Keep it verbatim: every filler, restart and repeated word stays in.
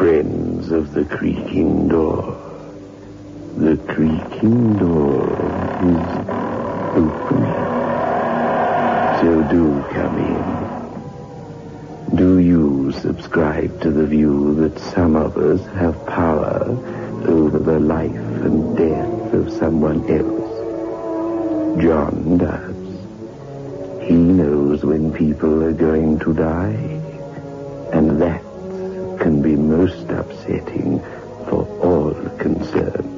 Friends of the creaking door. The creaking door is opening. So do come in. Do you subscribe to the view that some of us have power over the life and death of someone else? John does. He knows when people are going to die, and that can be most upsetting for all concerned.